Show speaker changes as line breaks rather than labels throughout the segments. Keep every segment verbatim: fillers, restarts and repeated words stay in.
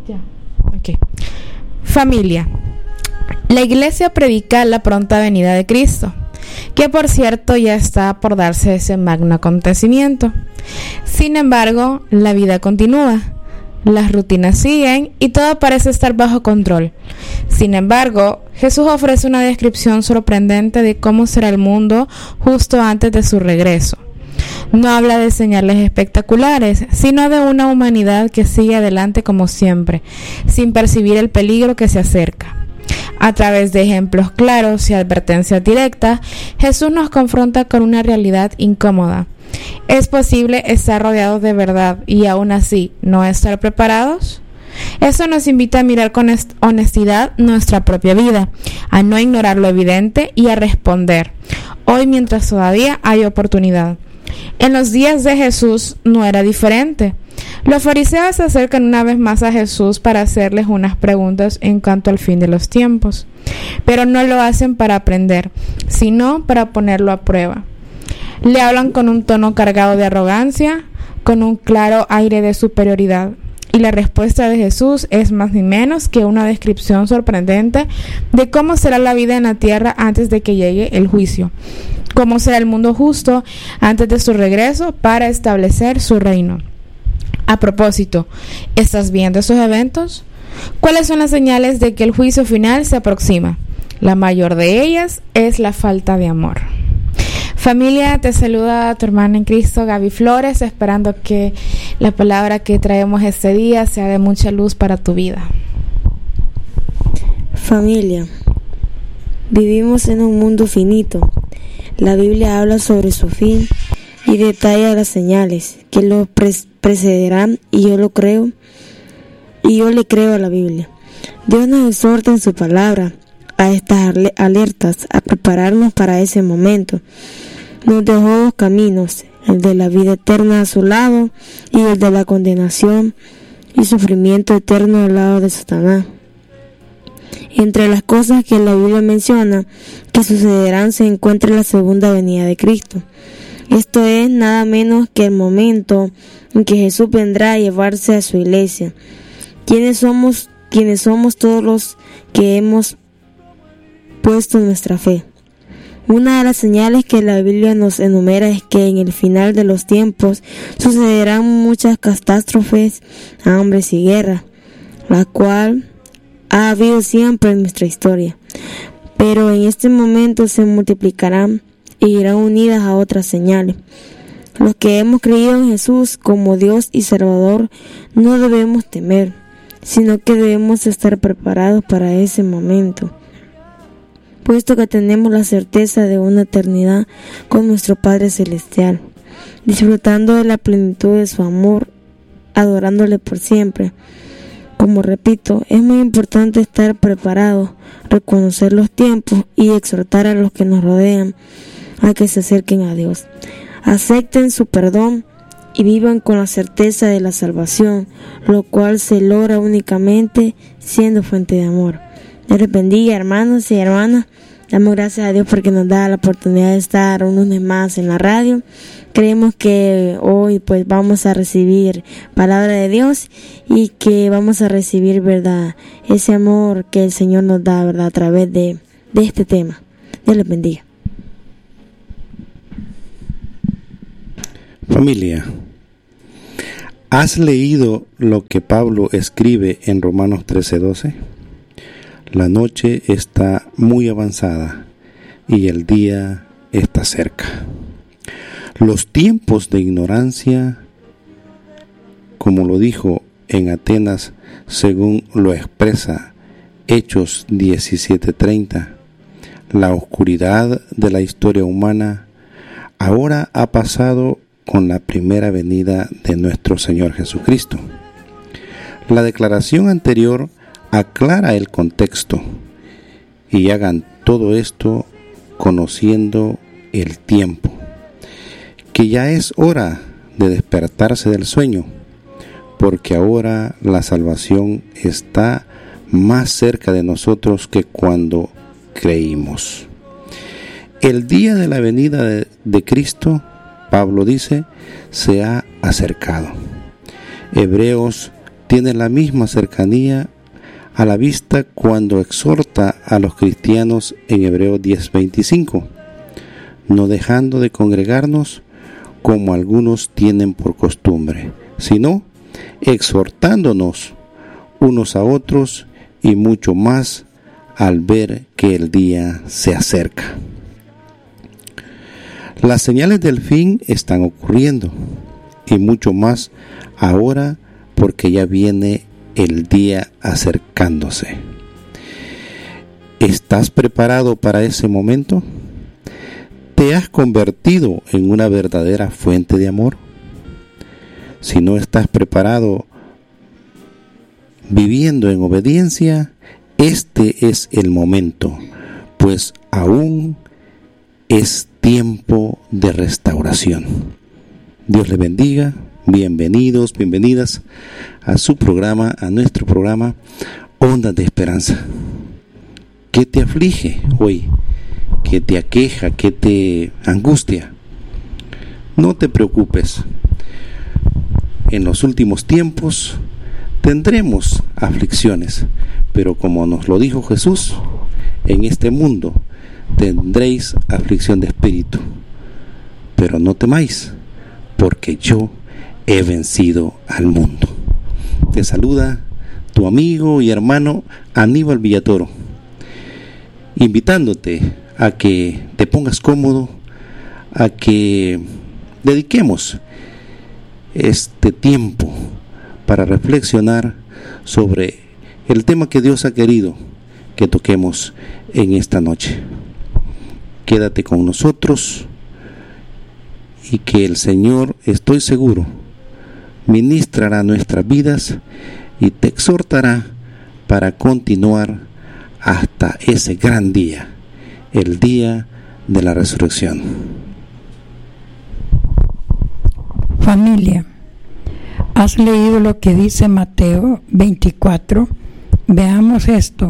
Ya. Okay. Familia. La iglesia predica la pronta venida de Cristo, que por cierto ya está por darse ese magno acontecimiento. Sin embargo, la vida continúa, las rutinas siguen y todo parece estar bajo control. Sin embargo, Jesús ofrece una descripción sorprendente de cómo será el mundo justo antes de su regreso. No habla de señales espectaculares, sino de una humanidad que sigue adelante como siempre, sin percibir el peligro que se acerca. A través de ejemplos claros y advertencias directas, Jesús nos confronta con una realidad incómoda. ¿Es posible estar rodeados de verdad y aún así no estar preparados? Eso nos invita a mirar con honestidad nuestra propia vida, a no ignorar lo evidente y a responder, hoy mientras todavía hay oportunidad. En los días de Jesús no era diferente. Los fariseos se acercan una vez más a Jesús para hacerles unas preguntas en cuanto al fin de los tiempos, pero no lo hacen para aprender, sino para ponerlo a prueba. Le hablan con un tono cargado de arrogancia, con un claro aire de superioridad, y la respuesta de Jesús es más ni menos que una descripción sorprendente de cómo será la vida en la tierra antes de que llegue el juicio, cómo será el mundo justo antes de su regreso para establecer su reino. A propósito, ¿estás viendo esos eventos? ¿Cuáles son las señales de que el juicio final se aproxima? La mayor de ellas es la falta de amor. Familia, te saluda tu hermana en Cristo, Gaby Flores, esperando que la palabra que traemos este día sea de mucha luz para tu vida.
Familia, vivimos en un mundo finito. La Biblia habla sobre su fin y detalla las señales que lo pre- precederán y yo lo creo y yo le creo a la Biblia. Dios nos exhorta en su palabra a estar alertas, a prepararnos para ese momento. Nos dejó dos caminos, el de la vida eterna a su lado y el de la condenación y sufrimiento eterno al lado de Satanás. Entre las cosas que la Biblia menciona que sucederán se encuentra la segunda venida de Cristo. Esto es nada menos que el momento en que Jesús vendrá a llevarse a su iglesia. ¿Quiénes somos, quiénes somos todos los que hemos puesto nuestra fe? Una de las señales que la Biblia nos enumera es que en el final de los tiempos sucederán muchas catástrofes, hambres y guerra, la cual ha habido siempre en nuestra historia, pero en este momento se multiplicarán y irán unidas a otras señales. Los que hemos creído en Jesús como Dios y Salvador no debemos temer, sino que debemos estar preparados para ese momento, puesto que tenemos la certeza de una eternidad con nuestro Padre Celestial, disfrutando de la plenitud de su amor, adorándole por siempre. Como repito, es muy importante estar preparados, reconocer los tiempos y exhortar a los que nos rodean a que se acerquen a Dios. Acepten su perdón y vivan con la certeza de la salvación, lo cual se logra únicamente siendo fuente de amor. Dios les bendiga, hermanos y hermanas. Damos gracias a Dios porque nos da la oportunidad de estar un lunes más en la radio. Creemos que hoy pues vamos a recibir palabra de Dios y que vamos a recibir, verdad, ese amor que el Señor nos da, verdad, a través de, de este tema. Dios les bendiga.
Familia, ¿has leído lo que Pablo escribe en Romanos trece doce? La noche está muy avanzada y el día está cerca. Los tiempos de ignorancia, como lo dijo en Atenas, según lo expresa Hechos diecisiete treinta, la oscuridad de la historia humana ahora ha pasado con la primera venida de nuestro Señor Jesucristo. La declaración anterior aclara el contexto y hagan todo esto conociendo el tiempo, que ya es hora de despertarse del sueño, porque ahora la salvación está más cerca de nosotros que cuando creímos. El día de la venida de, de Cristo, Pablo dice, se ha acercado. Hebreos tiene la misma cercanía a la vista cuando exhorta a los cristianos en Hebreos diez veinticinco, no dejando de congregarnos como algunos tienen por costumbre, sino exhortándonos unos a otros, y mucho más al ver que el día se acerca. Las señales del fin están ocurriendo, y mucho más ahora, porque ya viene el día acercándose. ¿Estás preparado para ese momento? ¿Te has convertido en una verdadera fuente de amor? Si no estás preparado viviendo en obediencia, este es el momento, pues aún es tiempo de restauración. Dios les bendiga. Bienvenidos, bienvenidas a su programa, a nuestro programa Ondas de Esperanza. ¿Qué te aflige hoy? ¿Qué te aqueja? ¿Qué te angustia? No te preocupes. En los últimos tiempos tendremos aflicciones, pero como nos lo dijo Jesús, en este mundo tendréis aflicción de espíritu. Pero no temáis, porque yo he vencido al mundo. Te saluda tu amigo y hermano Aníbal Villatoro, invitándote a que te pongas cómodo, a que dediquemos este tiempo para reflexionar sobre el tema que Dios ha querido que toquemos en esta noche. Quédate con nosotros y que el Señor, estoy seguro, ministrará nuestras vidas y te exhortará para continuar hasta ese gran día, el día de la resurrección.
Familia, ¿has leído lo que dice Mateo veinticuatro? Veamos esto.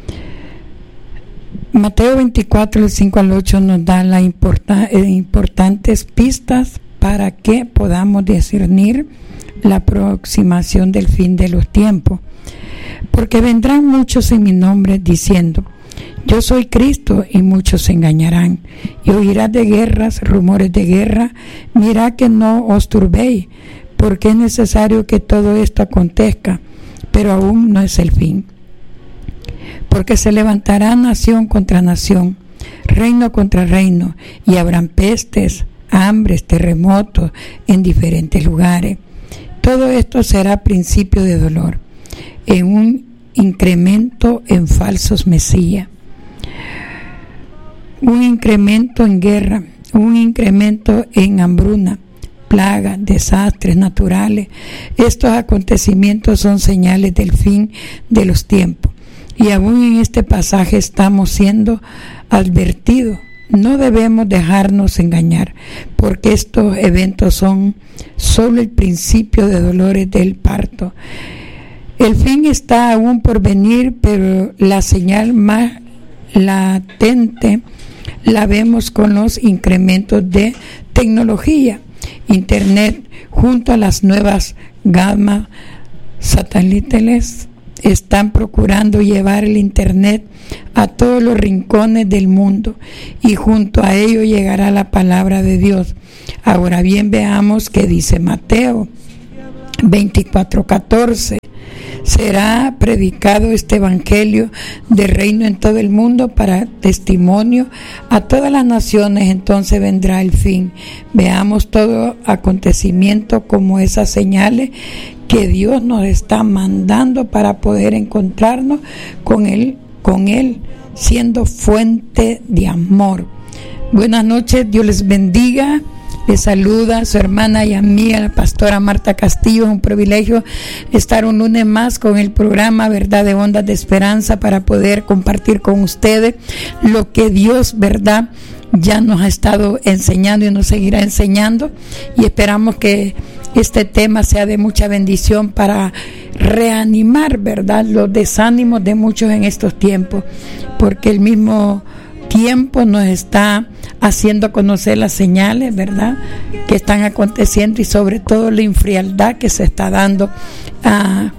Mateo veinticuatro, del cinco al ocho, nos da las importa- eh, importantes pistas para que podamos discernir la aproximación del fin de los tiempos. Porque vendrán muchos en mi nombre diciendo: yo soy Cristo, y muchos se engañarán. Y oirás de guerras, rumores de guerra. Mirad que no os turbéis, porque es necesario que todo esto acontezca, pero aún no es el fin. Porque se levantará nación contra nación, reino contra reino, y habrán pestes, hambres, terremotos en diferentes lugares. Todo esto será principio de dolor, en un incremento en falsos mesías, un incremento en guerra, un incremento en hambruna, plagas, desastres naturales. Estos acontecimientos son señales del fin de los tiempos. Y aún en este pasaje estamos siendo advertidos. No debemos dejarnos engañar, porque estos eventos son solo el principio de dolores del parto. El fin está aún por venir, pero la señal más latente la vemos con los incrementos de tecnología, internet, junto a las nuevas gamas satélites. Están procurando llevar el internet a todos los rincones del mundo, y junto a ello llegará la palabra de Dios. Ahora bien, veamos qué dice Mateo veinticuatro catorce. Será predicado este evangelio del reino en todo el mundo para testimonio a todas las naciones, entonces vendrá el fin. Veamos todo acontecimiento como esas señales que Dios nos está mandando para poder encontrarnos con Él, con Él siendo fuente de amor. Buenas noches, Dios les bendiga. Les saluda a su hermana y amiga, la pastora Marta Castillo. Es un privilegio estar un lunes más con el programa Verdad de Ondas de Esperanza, para poder compartir con ustedes lo que Dios, verdad, ya nos ha estado enseñando y nos seguirá enseñando, y esperamos que este tema sea de mucha bendición para reanimar, verdad, los desánimos de muchos en estos tiempos, porque el mismo tiempo nos está haciendo conocer las señales, verdad, que están aconteciendo, y sobre todo la infrialdad que se está dando a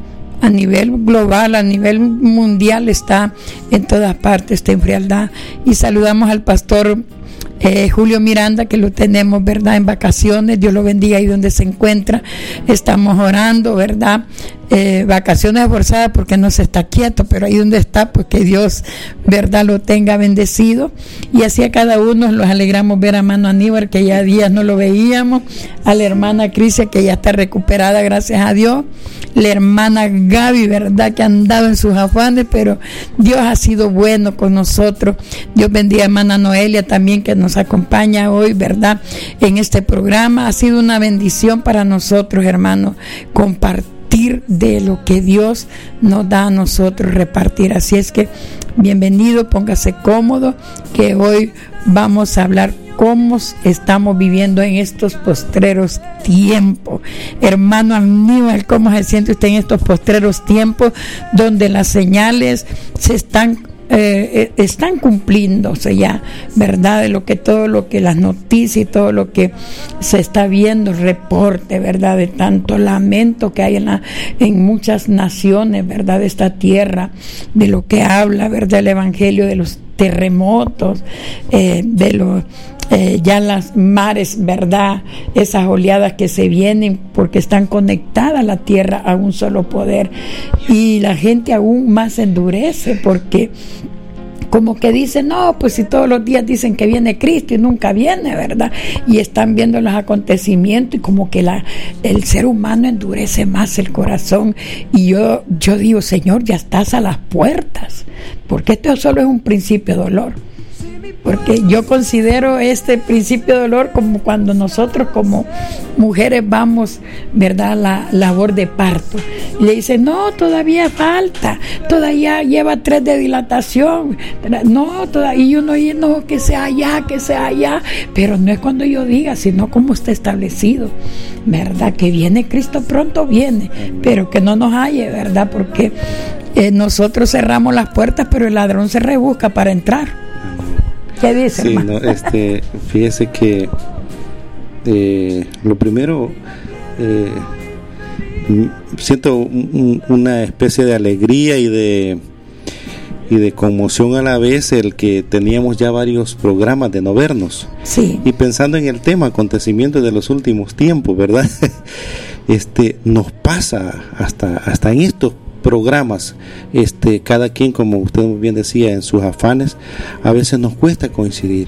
a nivel global, a nivel mundial, está en todas partes esta frialdad. Y saludamos al pastor Eh, Julio Miranda, que lo tenemos, ¿verdad?, en vacaciones. Dios lo bendiga ahí donde se encuentra. Estamos orando, ¿verdad? Eh, vacaciones forzadas porque no se está quieto, pero ahí donde está, pues que Dios, ¿verdad?, lo tenga bendecido. Y así a cada uno los alegramos ver a hermano Aníbal, que ya días no lo veíamos, a la hermana Crisia, que ya está recuperada, gracias a Dios, la hermana Gaby, ¿verdad?, que ha andado en sus afanes, pero Dios ha sido bueno con nosotros. Dios bendiga a hermana Noelia también, que nos acompaña hoy, ¿verdad?, en este programa. Ha sido una bendición para nosotros, hermanos, compartir de lo que Dios nos da a nosotros repartir. Así es que bienvenido, póngase cómodo, que hoy vamos a hablar cómo estamos viviendo en estos postreros tiempos. Hermano Aníbal, ¿cómo se siente usted en estos postreros tiempos donde las señales se están Eh, están cumpliéndose ya, ¿verdad? De lo que todo lo que las noticias y todo lo que se está viendo, reporte, ¿verdad?, de tanto lamento que hay en, la, en muchas naciones, ¿verdad?, de esta tierra, de lo que habla, ¿verdad?, el evangelio, de los terremotos, eh, de los Eh, ya las mares, ¿verdad?, esas oleadas que se vienen porque están conectadas la tierra a un solo poder, y la gente aún más endurece porque como que dicen, no, pues si todos los días dicen que viene Cristo y nunca viene, ¿verdad? Y están viendo los acontecimientos y como que la, el ser humano endurece más el corazón. Y yo, yo digo, Señor, ya estás a las puertas, porque esto solo es un principio de dolor. Porque yo considero este principio de dolor como cuando nosotros como mujeres vamos, ¿verdad?, a la labor de parto. Y le dicen, no, todavía falta, todavía lleva tres de dilatación, no, todavía, y uno dice, no, que sea allá, que sea allá, pero no es cuando yo diga, sino como está establecido, ¿verdad? Que viene Cristo, pronto viene, pero que no nos halle, ¿verdad? Porque eh, nosotros cerramos las puertas, pero el ladrón se rebusca para entrar. ¿Qué dice,
sí,
hermano?
no, este, fíjese que eh, lo primero, eh, siento un, una especie de alegría y de y de conmoción a la vez el que teníamos ya varios programas de no vernos.
Sí.
Y pensando en el tema acontecimientos de los últimos tiempos, ¿verdad? Este nos pasa hasta hasta en estos programas, este, cada quien, como usted muy bien decía, en sus afanes, a veces nos cuesta coincidir.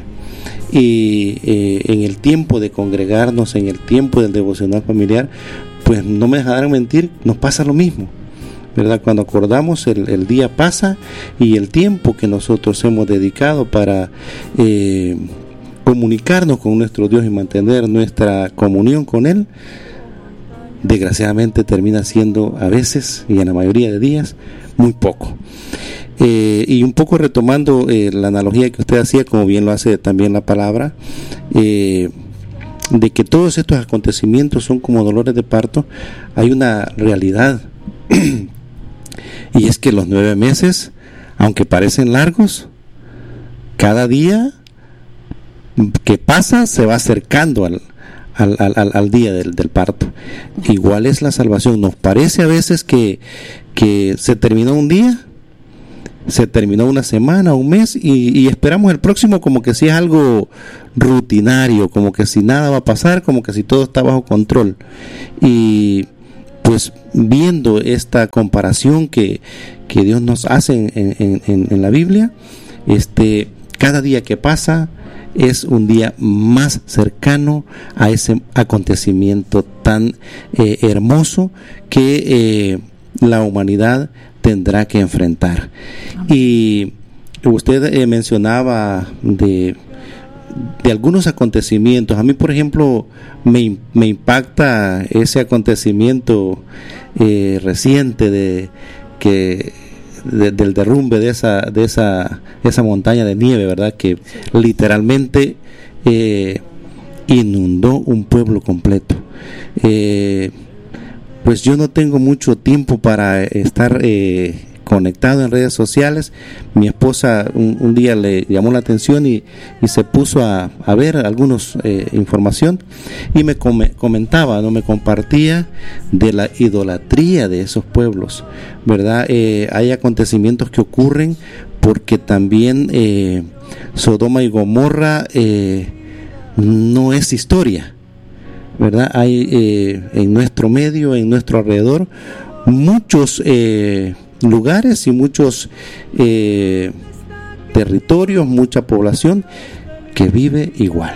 Y eh, en el tiempo de congregarnos, en el tiempo del devocional familiar, pues no me dejarán mentir, nos pasa lo mismo, ¿verdad? Cuando acordamos, el, el día pasa y el tiempo que nosotros hemos dedicado para eh, comunicarnos con nuestro Dios y mantener nuestra comunión con Él, desgraciadamente termina siendo a veces y en la mayoría de días muy poco. Eh, y un poco retomando eh, la analogía que usted hacía, como bien lo hace también la palabra, eh, de que todos estos acontecimientos son como dolores de parto, hay una realidad y es que los nueve meses, aunque parecen largos, cada día que pasa se va acercando al Al, al, al día del, del parto. Igual es la salvación. Nos parece a veces que, que se terminó un día, se terminó una semana, un mes, y, y esperamos el próximo como que si es algo rutinario, como que si nada va a pasar, como que si todo está bajo control. Y pues viendo esta comparación que, que Dios nos hace en, en, en, en la Biblia, este, cada día que pasa es un día más cercano a ese acontecimiento tan eh, hermoso que eh, la humanidad tendrá que enfrentar. Y usted eh, mencionaba de, de algunos acontecimientos. A mí, por ejemplo, me, me impacta ese acontecimiento eh, reciente de que De, del derrumbe de esa de esa esa montaña de nieve, ¿verdad? Que literalmente eh, inundó un pueblo completo. Eh, pues yo no tengo mucho tiempo para estar eh, conectado en redes sociales. Mi esposa un, un día le llamó la atención y, y se puso a, a ver algunos eh, información y me come, comentaba, no me compartía de la idolatría de esos pueblos, ¿verdad? Eh, hay acontecimientos que ocurren porque también eh, Sodoma y Gomorra eh, no es historia, ¿verdad? Hay eh, en nuestro medio, en nuestro alrededor, muchos eh, lugares y muchos eh, territorios, mucha población que vive igual.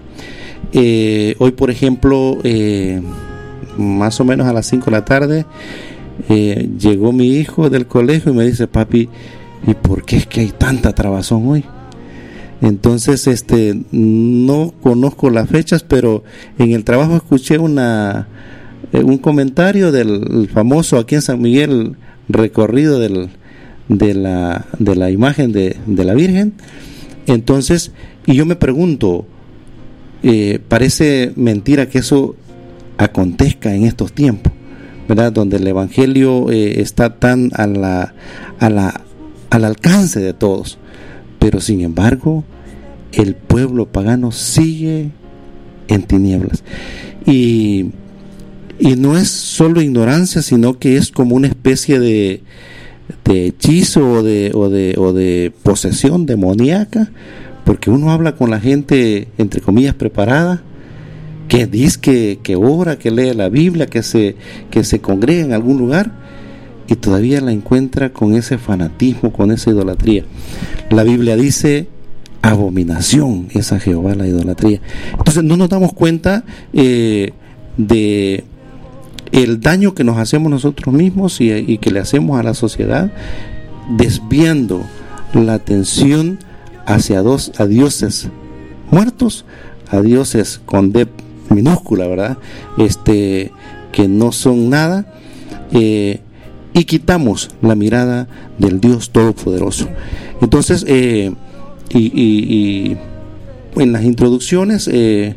Eh, hoy, por ejemplo, eh, más o menos a las cinco de la tarde, eh, llegó mi hijo del colegio y me dice: papi, ¿y por qué es que hay tanta trabazón hoy? Entonces, este, no conozco las fechas, pero en el trabajo escuché una eh, un comentario del famoso aquí en San Miguel recorrido del, de la de la imagen de, de la Virgen. Entonces, y yo me pregunto, eh, parece mentira que eso acontezca en estos tiempos, ¿verdad? Donde el evangelio eh, está tan a la a la al alcance de todos. Pero sin embargo, el pueblo pagano sigue en tinieblas. Y, y no es solo ignorancia, sino que es como una especie de, de hechizo o de, o, de, o de posesión demoníaca, porque uno habla con la gente, entre comillas, preparada, que dice que, que ora, que lee la Biblia, que se, que se congrega en algún lugar, y todavía la encuentra con ese fanatismo, con esa idolatría. La Biblia dice: abominación es a Jehová la idolatría. Entonces no nos damos cuenta eh, de el daño que nos hacemos nosotros mismos y, y que le hacemos a la sociedad, desviando la atención hacia dos, a dioses muertos, a dioses con D minúscula, ¿verdad? Este, que no son nada, eh, y quitamos la mirada del Dios Todopoderoso. Entonces, eh, y, y, y en las introducciones eh,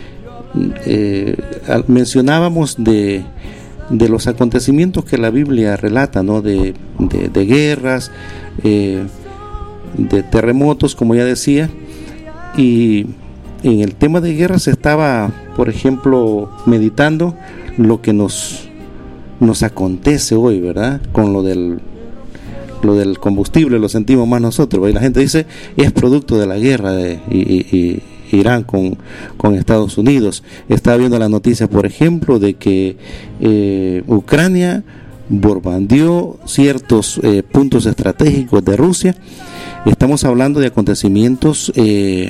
eh, mencionábamos de, de los acontecimientos que la Biblia relata, ¿no? De, de, de guerras, eh, de terremotos, como ya decía, y en el tema de guerras estaba, por ejemplo, meditando lo que nos nos acontece hoy, ¿verdad? Con lo del lo del combustible, lo sentimos más nosotros, y la gente dice es producto de la guerra de y, y, y Irán con, con Estados Unidos. Estaba viendo la noticia, por ejemplo, de que eh, Ucrania bombardeó ciertos eh, puntos estratégicos de Rusia. Estamos hablando de acontecimientos eh,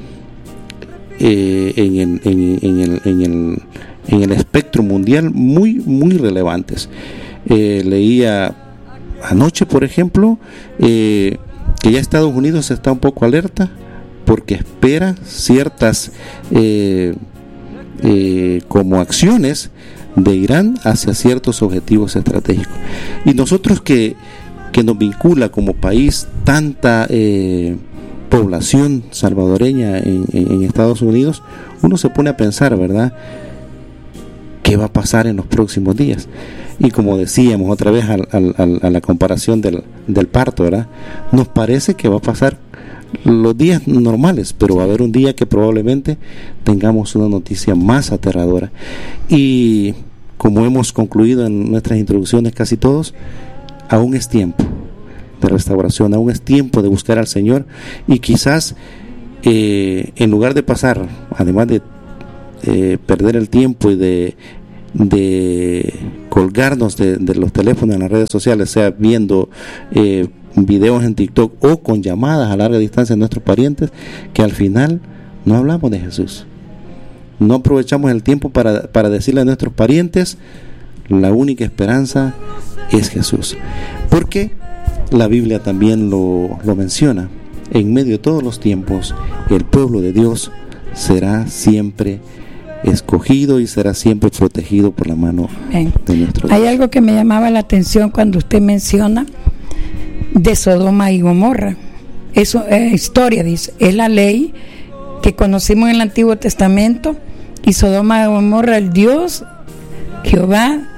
eh, en, en, en, en el, en el en el espectro mundial muy muy relevantes. Eh, leía anoche, por ejemplo, eh, que ya Estados Unidos está un poco alerta porque espera ciertas eh, eh, como acciones de Irán hacia ciertos objetivos estratégicos. Y nosotros que, que nos vincula como país tanta eh, población salvadoreña en, en, en Estados Unidos, uno se pone a pensar, ¿verdad?, ¿qué va a pasar en los próximos días? Y como decíamos otra vez al, al, al, a la comparación del, del parto, ¿verdad? Nos parece que va a pasar los días normales, pero va a haber un día que probablemente tengamos una noticia más aterradora. Y como hemos concluido en nuestras introducciones casi todos, aún es tiempo de restauración, aún es tiempo de buscar al Señor, y quizás eh, en lugar de pasar, además de Eh, perder el tiempo y de, de colgarnos de, de los teléfonos en las redes sociales, sea viendo eh, videos en TikTok o con llamadas a larga distancia de nuestros parientes, que al final no hablamos de Jesús, no aprovechamos el tiempo para, para decirle a nuestros parientes: la única esperanza es Jesús, porque la Biblia también lo, lo menciona: en medio de todos los tiempos el pueblo de Dios será siempre escogido y será siempre protegido por la mano Bien. de nuestro Dios.
Hay algo que me llamaba la atención cuando usted menciona de Sodoma y Gomorra. Eso es historia, dice, es la ley que conocimos en el Antiguo Testamento, y Sodoma y Gomorra, el Dios Jehová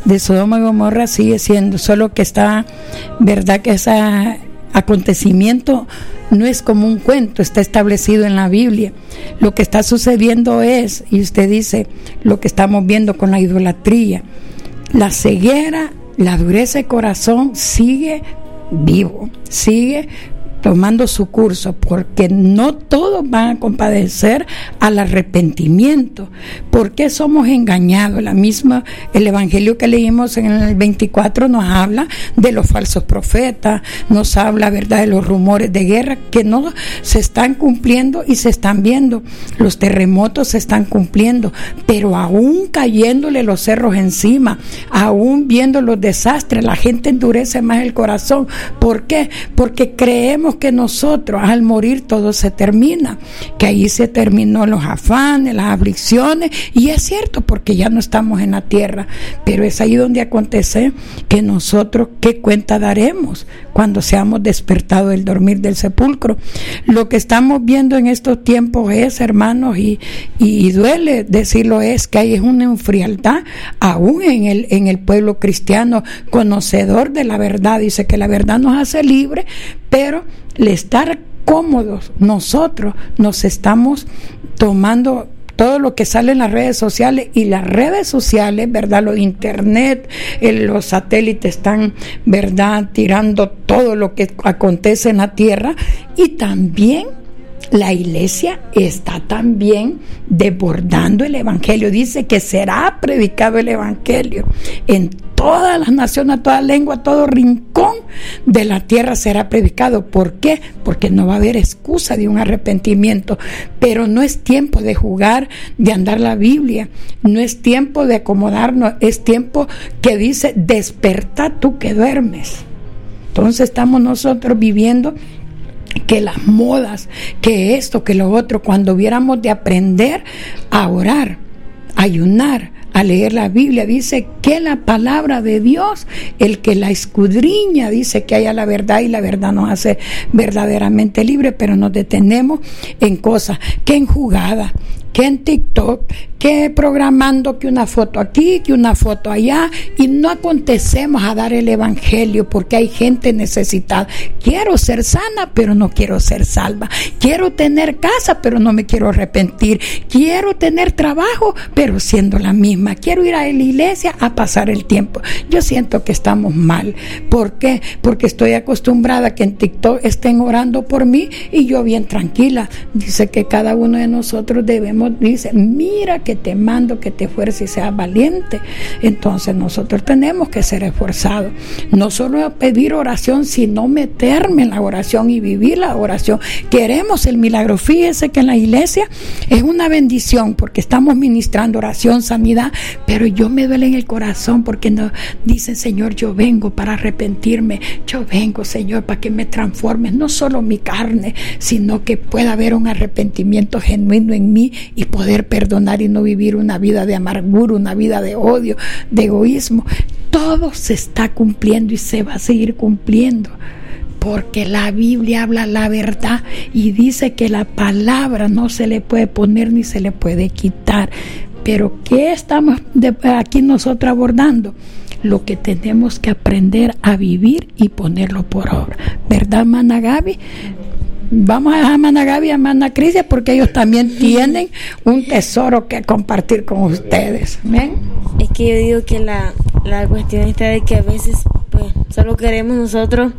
de Sodoma y Gomorra sigue siendo, solo que está, verdad que ese acontecimiento no es como un cuento, está establecido en la Biblia. Lo que está sucediendo es, y usted dice, lo que estamos viendo con la idolatría, la ceguera, la dureza de corazón sigue vivo, sigue tomando su curso, porque no todos van a compadecer al arrepentimiento. ¿Por qué somos engañados? La misma, el evangelio que leímos en el veinticuatro nos habla de los falsos profetas, nos habla, verdad, de los rumores de guerra que no se están cumpliendo y se están viendo. Los terremotos se están cumpliendo, pero aún cayéndole los cerros encima, aún viendo los desastres, la gente endurece más el corazón. ¿Por qué? Porque creemos que nosotros al morir todo se termina, que ahí se terminó los afanes, las aflicciones, y es cierto porque ya no estamos en la tierra, pero es ahí donde acontece que nosotros qué cuenta daremos cuando seamos despertados del dormir del sepulcro. Lo que estamos viendo en estos tiempos es, hermanos, y, y, y duele decirlo, es que hay una frialdad aún en el, en el pueblo cristiano conocedor de la verdad. Dice que la verdad nos hace libres, pero el estar cómodos, nosotros nos estamos tomando todo lo que sale en las redes sociales, y las redes sociales, verdad, los internet, el, los satélites están, verdad, tirando todo lo que acontece en la tierra, y también la iglesia está también desbordando el evangelio. Dice que será predicado el evangelio en todas las naciones, a toda lengua, a todo rincón de la tierra será predicado. ¿Por qué? Porque no va a haber excusa de un arrepentimiento. Pero no es tiempo de jugar, de andar la Biblia, no es tiempo de acomodarnos, es tiempo que dice, desperta tú que duermes. Entonces estamos nosotros viviendo que las modas, que esto, que lo otro, cuando hubiéramos de aprender a orar, a ayunar, a leer la Biblia. Dice que la palabra de Dios, el que la escudriña, dice que haya la verdad, y la verdad nos hace verdaderamente libres, pero nos detenemos en cosas, que en jugada, que en TikTok, que programando que una foto aquí, que una foto allá, y no acontecemos a dar el evangelio, porque hay gente necesitada. Quiero ser sana, pero no quiero ser salva. Quiero tener casa, pero no me quiero arrepentir. Quiero tener trabajo, pero siendo la misma. Quiero ir a la iglesia a pasar el tiempo. Yo siento que estamos mal. ¿Por qué? Porque estoy acostumbrada a que en TikTok estén orando por mí y yo bien tranquila. Dice que cada uno de nosotros debemos, dice, mira que te mando que te esfuerces y seas valiente. Entonces nosotros tenemos que ser esforzados, no solo pedir oración, sino meterme en la oración y vivir la oración. Queremos el milagro. Fíjese que en la iglesia es una bendición, porque estamos ministrando oración, sanidad, pero yo me duele en el corazón porque no dicen, Señor, yo vengo para arrepentirme, yo vengo, Señor, para que me transformes, no solo mi carne, sino que pueda haber un arrepentimiento genuino en mí y poder perdonar y no vivir una vida de amargura, una vida de odio, de egoísmo. Todo se está cumpliendo y se va a seguir cumpliendo, porque la Biblia habla la verdad y dice que la palabra no se le puede poner ni se le puede quitar. Pero ¿qué estamos de aquí nosotros abordando? Lo que tenemos que aprender a vivir y ponerlo por obra, ¿verdad, Mana Gaby? Vamos a dejar a Mana Gaby y a Mana Crisia, porque ellos también tienen un tesoro que compartir con ustedes. ¿Ven?
Es que yo digo que la, la cuestión está de que a veces pues solo queremos nosotros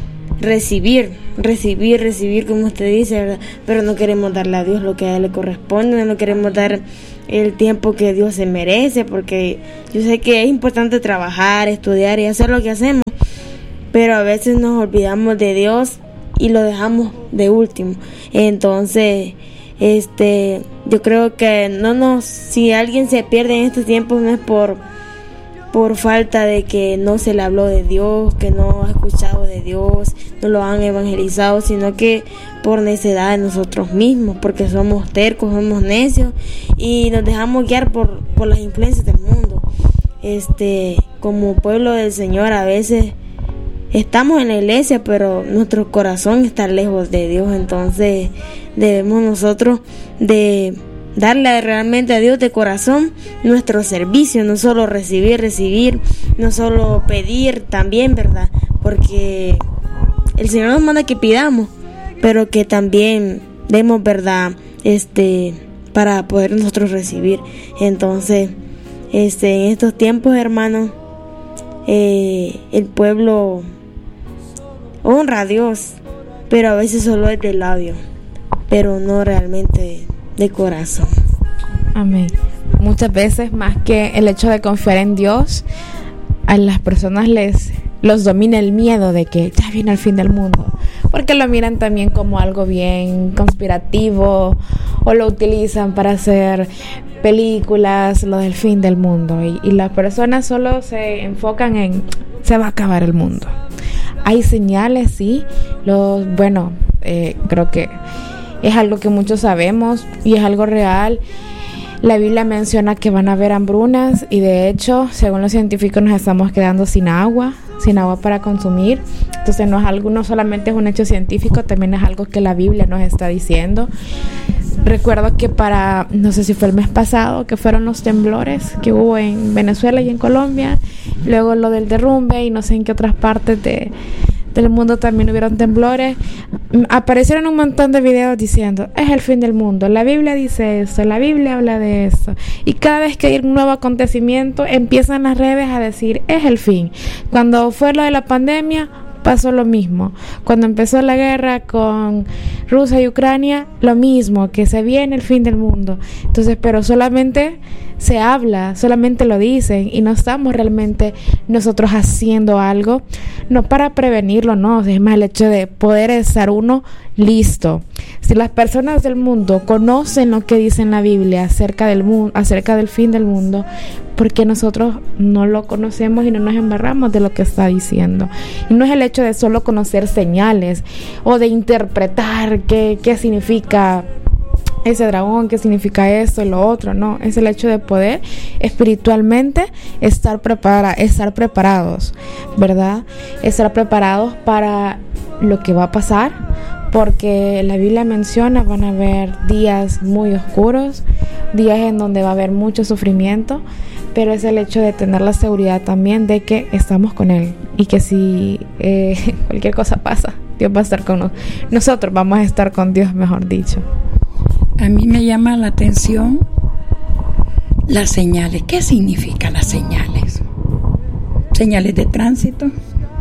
recibir, recibir, recibir, como usted dice, ¿verdad? Pero no queremos darle a Dios lo que a Él le corresponde, no queremos dar el tiempo que Dios se merece, porque yo sé que es importante trabajar, estudiar y hacer lo que hacemos, pero a veces nos olvidamos de Dios y lo dejamos de último. Entonces, este, yo creo que no nos, si alguien se pierde en estos tiempos, no es por por falta de que no se le habló de Dios, que no ha escuchado de Dios, no lo han evangelizado, sino que por necedad de nosotros mismos, porque somos tercos, somos necios y nos dejamos guiar por, por las influencias del mundo. Este, como pueblo del Señor, a veces estamos en la iglesia, pero nuestro corazón está lejos de Dios. Entonces debemos nosotros de darle realmente a Dios de corazón nuestro servicio, no solo recibir, recibir, no solo pedir también, ¿verdad? Porque el Señor nos manda que pidamos, pero que también demos, ¿verdad? Este, para poder nosotros recibir. Entonces, este, en estos tiempos, hermanos, eh, el pueblo honra a Dios, pero a veces solo es de labio, pero no realmente de corazón.
Amén. Muchas veces, más que el hecho de confiar en Dios, a las personas les los domina el miedo de que ya viene el fin del mundo, porque lo miran también como algo bien conspirativo, o lo utilizan para hacer películas, lo del fin del mundo, y, y las personas solo se enfocan en se va a acabar el mundo. Hay señales, sí, los, bueno, eh, creo que es algo que muchos sabemos y es algo real. La Biblia menciona que van a haber hambrunas y de hecho, según los científicos, nos estamos quedando sin agua, sin agua para consumir. Entonces no es algo, no solamente es un hecho científico, también es algo que la Biblia nos está diciendo. Recuerdo que para, no sé si fue el mes pasado, que fueron los temblores que hubo en Venezuela y en Colombia, luego lo del derrumbe y no sé en qué otras partes de del mundo también hubieron temblores. Aparecieron un montón de videos diciendo es el fin del mundo, la Biblia dice eso, la Biblia habla de eso, y cada vez que hay un nuevo acontecimiento empiezan las redes a decir es el fin. Cuando fue lo de la pandemia pasó lo mismo, cuando empezó la guerra con Rusia y Ucrania, lo mismo, que se viene el fin del mundo. Entonces, pero solamente se habla, solamente lo dicen y no estamos realmente nosotros haciendo algo, no para prevenirlo, no, es más el hecho de poder estar uno listo. Si las personas del mundo conocen lo que dice en la Biblia acerca del mundo, acerca del fin del mundo, ¿por qué nosotros no lo conocemos y no nos embarramos de lo que está diciendo? Y no es el hecho de solo conocer señales o de interpretar qué, qué significa ese dragón, qué significa esto y lo otro, no, es el hecho de poder espiritualmente estar prepara, estar preparados, ¿verdad? Estar preparados para lo que va a pasar, porque la Biblia menciona van a haber días muy oscuros, días en donde va a haber mucho sufrimiento, pero es el hecho de tener la seguridad también de que estamos con Él y que si eh, cualquier cosa pasa, Dios va a estar con nosotros, nosotros vamos a estar con Dios, mejor dicho.
A mí me llama la atención las señales. ¿Qué significan las señales? Señales de tránsito,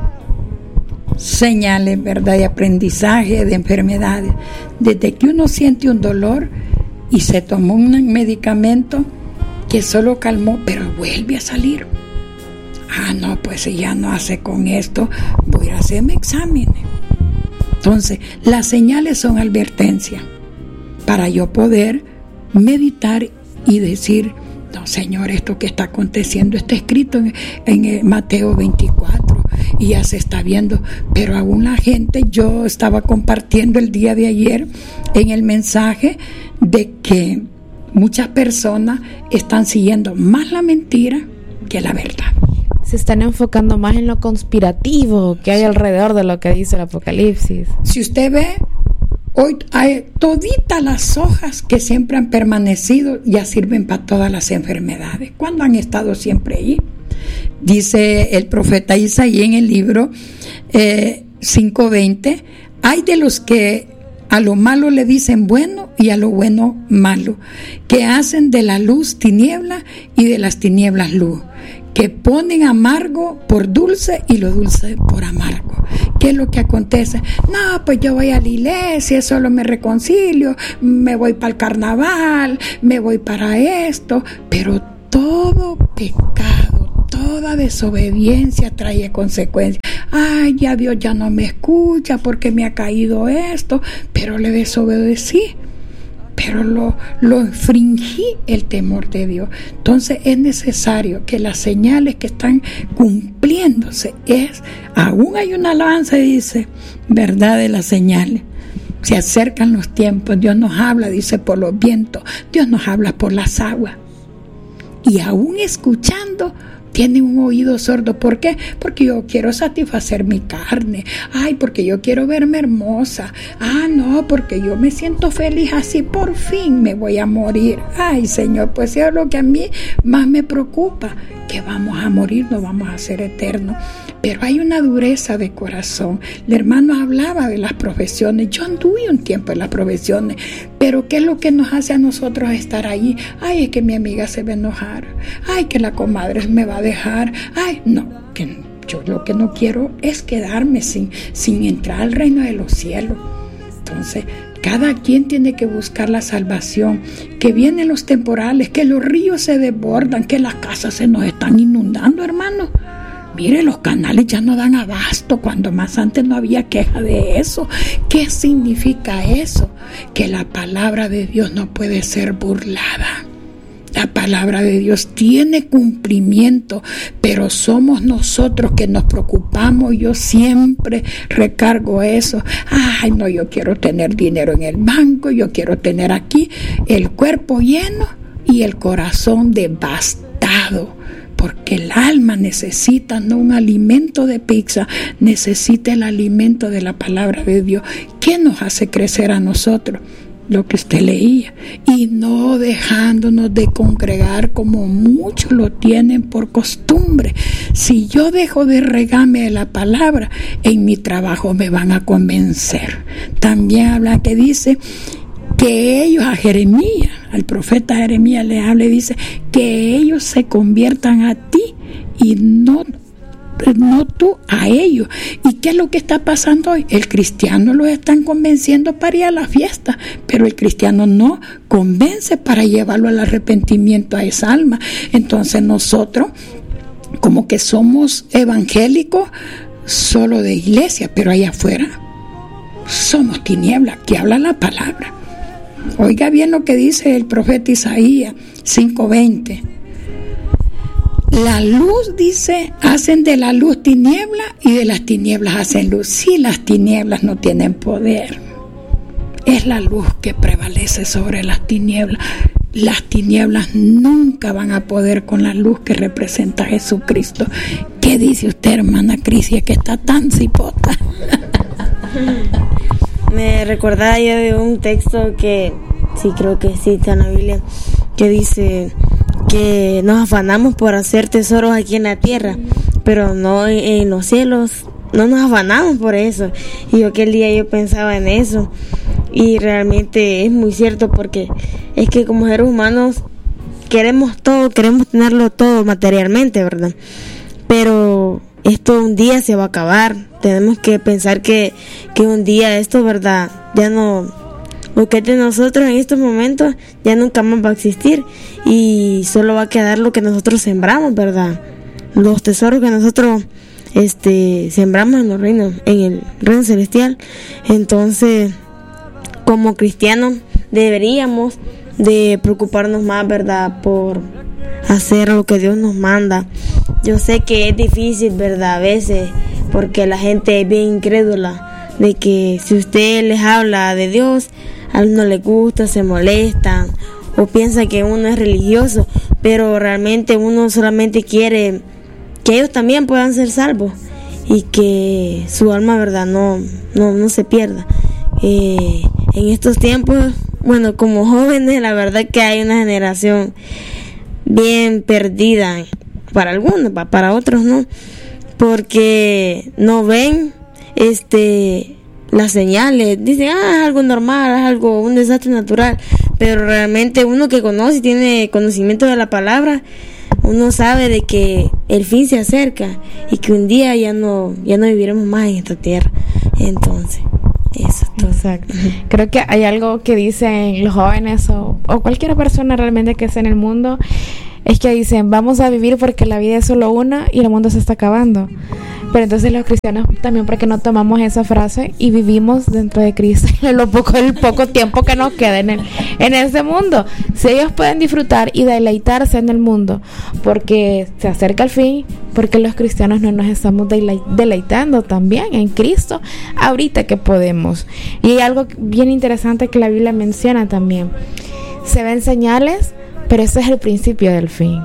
señales, ¿verdad?, de aprendizaje, de enfermedades. Desde que uno siente un dolor y se tomó un medicamento que solo calmó, pero vuelve a salir. Ah, no, pues si ya no hace con esto, voy a hacerme exámenes. Entonces, las señales son advertencias para yo poder meditar y decir, no, Señor, esto que está aconteciendo está escrito en, en Mateo veinticuatro y ya se está viendo, pero aún la gente, yo estaba compartiendo el día de ayer en el mensaje de que muchas personas están siguiendo más la mentira que la verdad.
Se están enfocando más en lo conspirativo que hay alrededor de lo que dice el Apocalipsis.
Si usted ve, hoy hay toditas las hojas que siempre han permanecido, ya sirven para todas las enfermedades, cuando han estado siempre allí. Dice el profeta Isaías en el libro eh, cinco veinte, hay de los que a lo malo le dicen bueno y a lo bueno malo, que hacen de la luz tiniebla y de las tinieblas luz, que ponen amargo por dulce y lo dulce por amargo. ¿Qué es lo que acontece? No, pues yo voy a la iglesia, solo me reconcilio, me voy para el carnaval, me voy para esto, pero todo pecado, toda desobediencia trae consecuencias. Ay, ya Dios ya no me escucha porque me ha caído esto, pero le desobedecí. Pero lo, lo infringí el temor de Dios. Entonces es necesario que las señales que están cumpliéndose es, aún hay una alabanza y dice, verdad de las señales. Se acercan los tiempos, Dios nos habla, dice, por los vientos, Dios nos habla por las aguas. Y aún escuchando, tiene un oído sordo. ¿Por qué? Porque yo quiero satisfacer mi carne. Ay, porque yo quiero verme hermosa. Ah, no, porque yo me siento feliz así, por fin me voy a morir. Ay, Señor, pues eso es lo que a mí más me preocupa, que vamos a morir, no vamos a ser eternos. Pero hay una dureza de corazón. El hermano hablaba de las profesiones. Yo anduve un tiempo en las profesiones, pero ¿qué es lo que nos hace a nosotros estar ahí? Ay, es que mi amiga se va a enojar. Ay, que la comadre me va a dejar. Ay, no, que yo lo que no quiero es quedarme sin, sin entrar al reino de los cielos. Entonces, cada quien tiene que buscar la salvación, que vienen los temporales, que los ríos se desbordan, que las casas se nos están inundando, hermano. Mire, los canales ya no dan abasto, cuando más antes no había queja de eso. ¿Qué significa eso? Que la palabra de Dios no puede ser burlada. La palabra de Dios tiene cumplimiento, pero somos nosotros que nos preocupamos. Yo siempre recargo eso. Ay, no, yo quiero tener dinero en el banco, yo quiero tener aquí el cuerpo lleno y el corazón devastado. Porque el alma necesita no un alimento de pizza, necesita el alimento de la palabra de Dios. ¿Qué nos hace crecer a nosotros? Lo que usted leía, y no dejándonos de congregar como muchos lo tienen por costumbre. Si yo dejo de regarme de la palabra, en mi trabajo me van a convencer. También habla que dice que ellos a Jeremías, al profeta Jeremías le habla y dice que ellos se conviertan a ti y no no tú a ellos. ¿Y qué es lo que está pasando hoy? El cristiano los están convenciendo para ir a la fiesta, pero el cristiano no convence para llevarlo al arrepentimiento a esa alma. Entonces nosotros como que somos evangélicos solo de iglesia, pero allá afuera somos tinieblas, que habla la palabra. Oiga bien lo que dice el profeta Isaías cinco veinte. La luz, dice, hacen de la luz tiniebla y de las tinieblas hacen luz. Sí, las tinieblas no tienen poder. Es la luz que prevalece sobre las tinieblas. Las tinieblas nunca van a poder con la luz que representa a Jesucristo. ¿Qué dice usted, hermana Crisia, que está tan cipota?
Me recordaba yo de un texto que sí creo que sí está en la Biblia, que dice que nos afanamos por hacer tesoros aquí en la tierra, pero no en los cielos. No nos afanamos por eso. Y yo aquel día yo pensaba en eso, y realmente es muy cierto, porque es que como seres humanos queremos todo, queremos tenerlo todo materialmente, ¿verdad? Pero esto un día se va a acabar. Tenemos que pensar que, que un día esto, ¿verdad? Ya no, lo que es de nosotros en estos momentos ya nunca más va a existir, y solo va a quedar lo que nosotros sembramos, ¿verdad? Los tesoros que nosotros este sembramos en los reinos, en el reino celestial. Entonces, como cristianos deberíamos de preocuparnos más, ¿verdad?, por hacer lo que Dios nos manda. Yo sé que es difícil, ¿verdad?, a veces, porque la gente es bien incrédula, de que si usted les habla de Dios, a uno les gusta, se molestan, o piensa que uno es religioso, pero realmente uno solamente quiere que ellos también puedan ser salvos y que su alma, ¿verdad?, no, no, no se pierda. Eh, en estos tiempos, bueno, como jóvenes, la verdad que hay una generación bien perdida, para algunos, para otros no, porque no ven este las señales, dicen, ah, es algo normal, es algo, un desastre natural, pero realmente uno que conoce y tiene conocimiento de la palabra, uno sabe de que el fin se acerca y que un día ya no, ya no viviremos más en esta tierra. Entonces, eso es todo.
Exacto. Creo que hay algo que dicen los jóvenes o, o cualquier persona realmente que esté en el mundo, es que dicen, vamos a vivir porque la vida es solo una y el mundo se está acabando. Pero entonces los cristianos también, porque no tomamos esa frase y vivimos dentro de Cristo en lo poco, el poco tiempo que nos queda en, el, en este mundo. Si ellos pueden disfrutar y deleitarse en el mundo porque se acerca el fin, porque los cristianos no nos estamos deleitando también en Cristo ahorita que podemos. Y hay algo bien interesante que la Biblia menciona también. Se ven señales, pero ese es el principio del fin.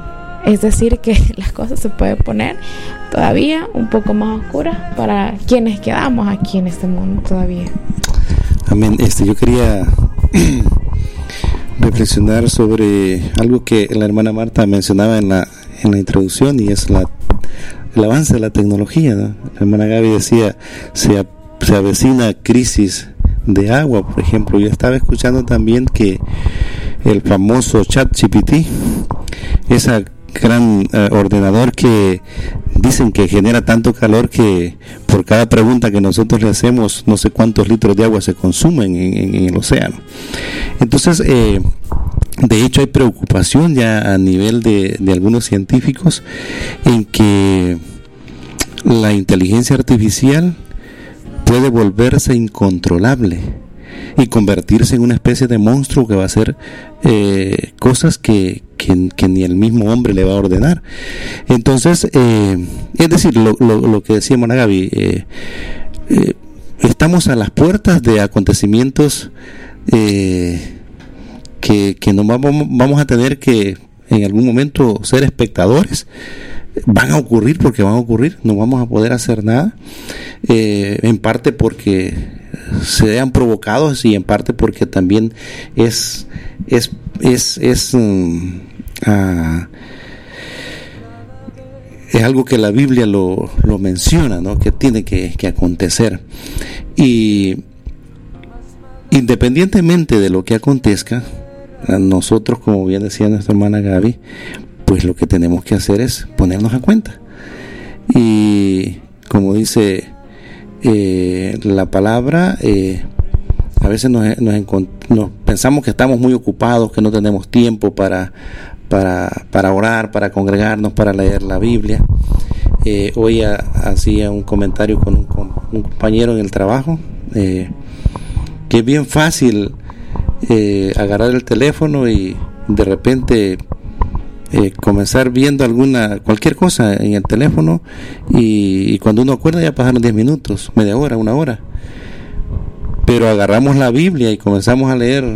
Es decir, que las cosas se pueden poner todavía un poco más oscuras para quienes quedamos aquí en este mundo todavía.
Amén. Este, yo quería reflexionar sobre algo que la hermana Marta mencionaba en la en la introducción, y es la el avance de la tecnología, ¿no? La hermana Gaby decía, se, se avecina crisis de agua, por ejemplo. Yo estaba escuchando también que el famoso ChatGPT, esa gran eh, ordenador que dicen que genera tanto calor que por cada pregunta que nosotros le hacemos, no sé cuántos litros de agua se consumen en, en, en el océano. Entonces, eh, de hecho hay preocupación ya a nivel de, de algunos científicos en que la inteligencia artificial puede volverse incontrolable y convertirse en una especie de monstruo que va a hacer eh, cosas que, que, que ni el mismo hombre le va a ordenar. Entonces, eh, es decir, lo, lo, lo que decía Mona Gaby, eh, eh, estamos a las puertas de acontecimientos eh, que, que nos vamos, vamos a tener que en algún momento ser espectadores. Van a ocurrir porque van a ocurrir, no vamos a poder hacer nada, eh, en parte porque sean provocados y en parte porque también es es es es, um, uh, es algo que la Biblia lo, lo menciona, ¿no? Que tiene que, que acontecer. Y independientemente de lo que acontezca, nosotros, como bien decía nuestra hermana Gaby, pues lo que tenemos que hacer es ponernos a cuenta. Y como dice eh, la palabra, eh, a veces nos, nos, nos pensamos que estamos muy ocupados, que no tenemos tiempo para, para, para orar, para congregarnos, para leer la Biblia. Eh, hoy a, hacía un comentario con un, con un compañero en el trabajo, eh, que es bien fácil eh, agarrar el teléfono y de repente Eh, comenzar viendo alguna cualquier cosa en el teléfono y, y cuando uno acuerda ya pasaron diez minutos, media hora, una hora, pero agarramos la Biblia y comenzamos a leer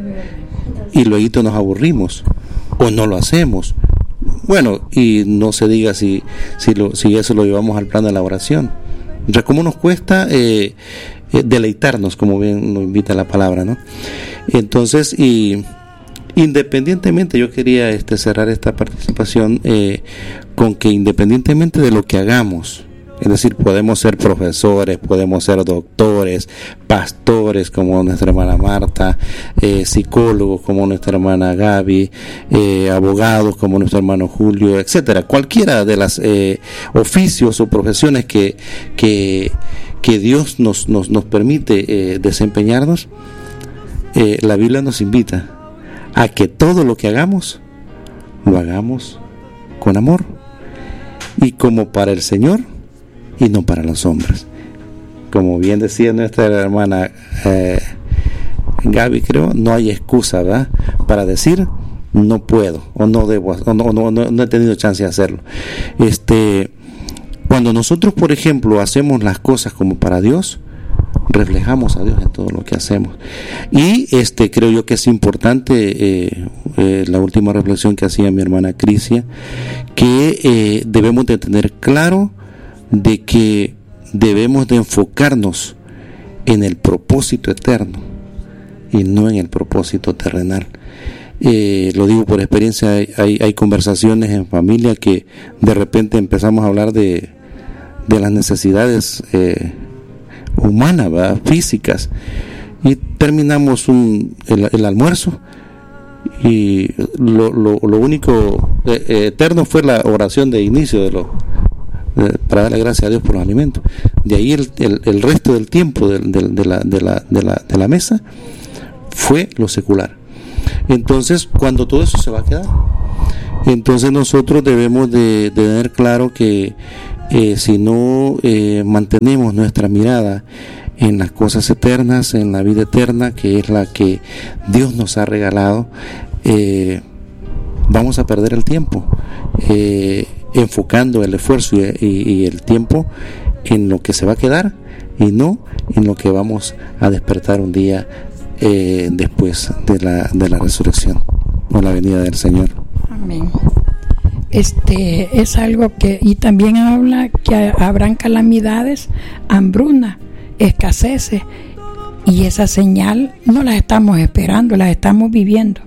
y luego nos aburrimos o no lo hacemos. Bueno, y no se diga si si, lo, si eso lo llevamos al plano de la oración. Entonces, ¿cómo nos cuesta eh, eh, deleitarnos, como bien nos invita la palabra, ¿no? Entonces, y independientemente, yo quería este, cerrar esta participación eh, con que independientemente de lo que hagamos, es decir, podemos ser profesores, podemos ser doctores, pastores como nuestra hermana Marta, eh, psicólogos como nuestra hermana Gaby, eh, abogados como nuestro hermano Julio, etcétera, cualquiera de las eh, oficios o profesiones que, que, que Dios nos, nos, nos permite eh, desempeñarnos, eh, la Biblia nos invita a que todo lo que hagamos, lo hagamos con amor y como para el Señor y no para los hombres. Como bien decía nuestra hermana eh, Gaby, creo, no hay excusa, ¿verdad?, para decir no puedo o no debo o no, no, no, no he tenido chance de hacerlo. Este, cuando nosotros, por ejemplo, hacemos las cosas como para Dios, reflejamos a Dios en todo lo que hacemos. Y este creo yo que es importante eh, eh, la última reflexión que hacía mi hermana Crisia, que eh, debemos de tener claro de que debemos de enfocarnos en el propósito eterno y no en el propósito terrenal. Eh, lo digo por experiencia, hay, hay, hay conversaciones en familia que de repente empezamos a hablar de, de las necesidades eh, humanas, ¿verdad?, físicas, y terminamos un, el, el almuerzo y lo, lo, lo único eh, eterno fue la oración de inicio de lo, de, para darle gracias a Dios por los alimentos. De ahí el, el, el resto del tiempo de, de, de, la, de, la, de, la, de la mesa fue lo secular. Entonces, cuando todo eso se va a quedar, entonces nosotros debemos de, de tener claro que Eh, si no eh, mantenemos nuestra mirada en las cosas eternas, en la vida eterna, que es la que Dios nos ha regalado, eh, vamos a perder el tiempo eh, enfocando el esfuerzo y, y, y el tiempo en lo que se va a quedar y no en lo que vamos a despertar un día eh, después de la, de la resurrección o la venida del Señor.
Amén. este es algo que, y también habla que habrán calamidades, hambruna, escaseces, y esa señal no las estamos esperando, las estamos viviendo.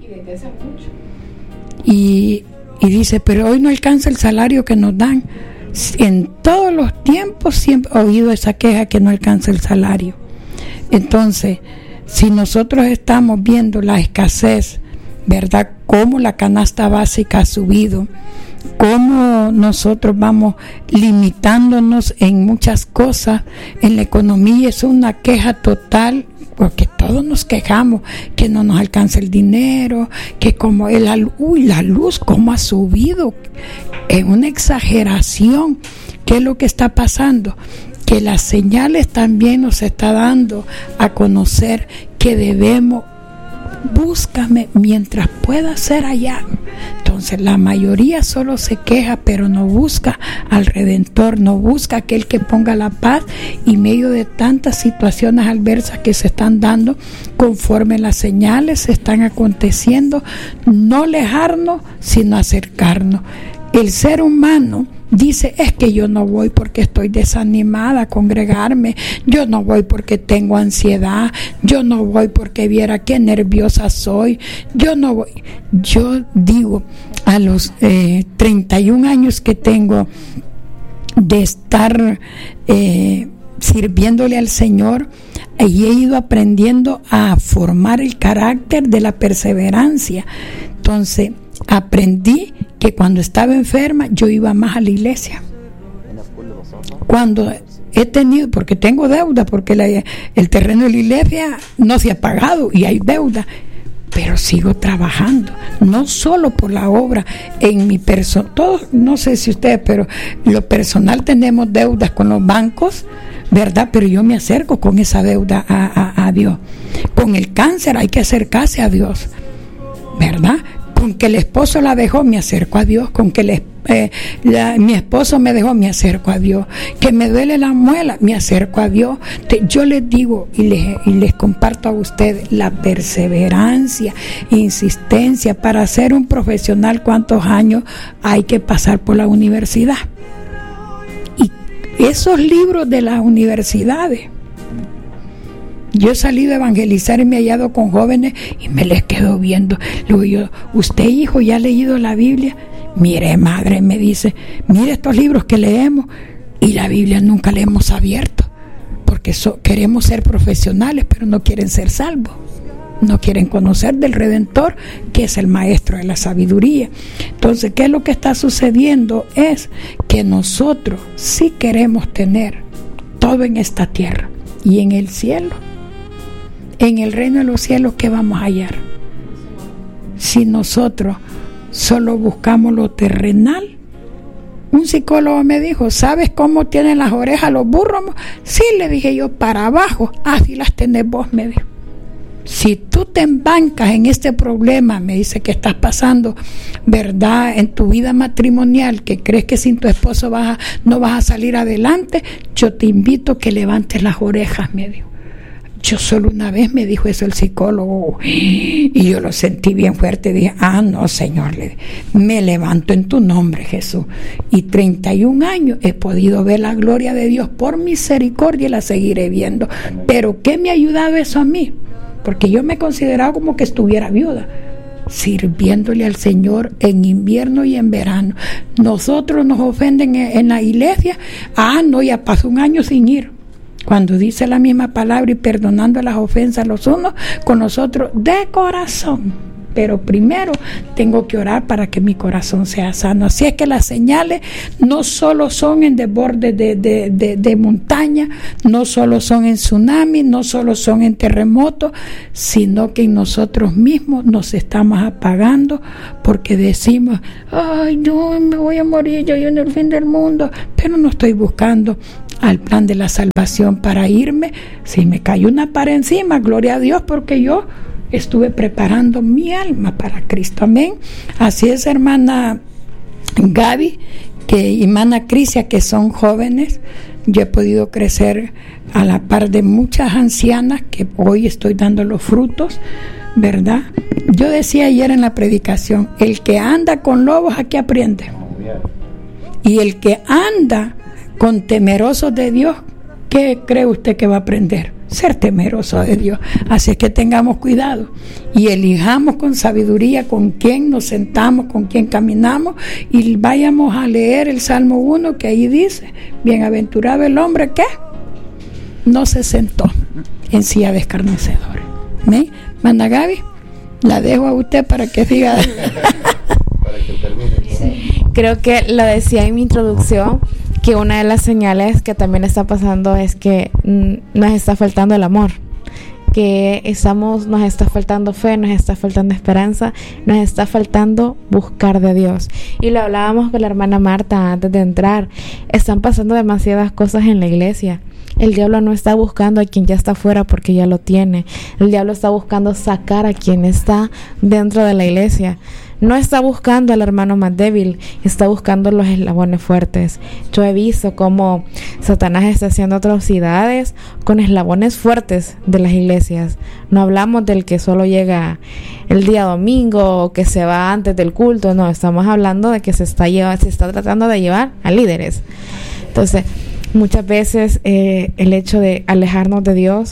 Y, y dice, pero hoy no alcanza el salario que nos dan. En todos los tiempos siempre he oído esa queja que no alcanza el salario. Entonces, si nosotros estamos viendo la escasez, ¿verdad? Cómo la canasta básica ha subido, cómo nosotros vamos limitándonos en muchas cosas en la economía. Es una queja total, porque todos nos quejamos que no nos alcanza el dinero, que como el, uy, la luz cómo ha subido, es una exageración. ¿Qué es lo que está pasando? Que las señales también nos está dando a conocer que debemos, búscame mientras pueda ser allá. Entonces la mayoría solo se queja, pero no busca al Redentor, no busca aquel que ponga la paz y medio de tantas situaciones adversas que se están dando conforme las señales se están aconteciendo, no alejarnos sino acercarnos. El ser humano dice, es que yo no voy porque estoy desanimada a congregarme, yo no voy porque tengo ansiedad, yo no voy porque viera qué nerviosa soy, yo no voy. Yo digo, a los eh, treinta y un años que tengo de estar eh, sirviéndole al Señor, y he ido aprendiendo a formar el carácter de la perseverancia. Entonces aprendí que cuando estaba enferma yo iba más a la iglesia. Cuando he tenido, porque tengo deuda, porque la, el terreno de la iglesia no se ha pagado y hay deuda, pero sigo trabajando, no solo por la obra, en mi persona, todos, no sé si ustedes, pero lo personal tenemos deudas con los bancos, ¿verdad? Pero yo me acerco con esa deuda a, a, a Dios. Con el cáncer hay que acercarse a Dios, ¿verdad? Con que el esposo la dejó, me acerco a Dios. Con que le, eh, la, mi esposo me dejó, me acerco a Dios. Que me duele la muela, me acerco a Dios. Te, yo les digo y les, y les comparto a ustedes la perseverancia, insistencia. Para ser un profesional, ¿cuántos años hay que pasar por la universidad? Y esos libros de las universidades, yo he salido a evangelizar y me he hallado con jóvenes y me les quedo viendo. Luego yo, usted hijo, ¿ya ha leído la Biblia? Mire madre, me dice, mire estos libros que leemos y la Biblia nunca la hemos abierto. Porque so, queremos ser profesionales, pero no quieren ser salvos. No quieren conocer del Redentor, que es el maestro de la sabiduría. Entonces, ¿qué es lo que está sucediendo? Es que nosotros sí queremos tener todo en esta tierra y en el cielo. En el reino de los cielos, ¿qué vamos a hallar? Si nosotros solo buscamos lo terrenal. Un psicólogo me dijo, ¿sabes cómo tienen las orejas los burros? Sí, le dije yo, para abajo. Así las tenés vos, me dijo. Si tú te embancas en este problema, me dice, que estás pasando, ¿verdad?, en tu vida matrimonial, que crees que sin tu esposo vas a, no vas a salir adelante, yo te invito a que levantes las orejas, me dijo. Yo solo una vez me dijo eso el psicólogo y yo lo sentí bien fuerte. Dije, ah, no, Señor, le, me levanto en tu nombre, Jesús. Y treinta y un años he podido ver la gloria de Dios por misericordia y la seguiré viendo. Pero ¿qué me ha ayudado eso a mí? Porque yo me he considerado como que estuviera viuda, sirviéndole al Señor en invierno y en verano. Nosotros nos ofenden en la iglesia. Ah, no, ya pasó un año sin ir. Cuando dice la misma palabra y perdonando las ofensas los unos con los otros de corazón. Pero primero tengo que orar para que mi corazón sea sano. Así es que las señales no solo son en desbordes de, de, de, de montaña, no solo son en tsunami, no solo son en terremotos, sino que en nosotros mismos nos estamos apagando porque decimos, ay, no, me voy a morir, yo en el fin del mundo, pero no estoy buscando al plan de la salvación para irme. Si me cayó una pared encima, gloria a Dios, porque yo estuve preparando mi alma para Cristo. Amén. Así es, hermana Gaby que, y hermana Crisia, que son jóvenes. Yo he podido crecer a la par de muchas ancianas que hoy estoy dando los frutos, ¿verdad? Yo decía ayer en la predicación, el que anda con lobos, ¿a qué aprende? Y el que anda con temerosos de Dios, ¿qué cree usted que va a aprender? Ser temeroso de Dios. Así es que tengamos cuidado y elijamos con sabiduría con quién nos sentamos, con quién caminamos, y vayamos a leer el Salmo uno, que ahí dice: bienaventurado el hombre que no se sentó en silla de escarnecedores. ¿Me? Manda Gaby, la dejo a usted para que diga.
Para que termine.
Creo que lo decía en mi introducción, que una de las señales que también está pasando es que mm, nos está faltando el amor, que estamos, nos está faltando fe, nos está faltando esperanza, nos está faltando buscar de Dios. Y lo hablábamos con la hermana Marta antes de entrar. Están pasando demasiadas cosas en la iglesia. El diablo no está buscando a quien ya está fuera porque ya lo tiene. El diablo está buscando sacar a quien está dentro de la iglesia. No está buscando al hermano más débil, está buscando los eslabones fuertes. Yo he visto cómo Satanás está haciendo atrocidades con eslabones fuertes de las iglesias. No hablamos del que solo llega el día domingo o que se va antes del culto. No, estamos hablando de que se está, lleva, se está tratando de llevar a líderes. Entonces, muchas veces eh, el hecho de alejarnos de Dios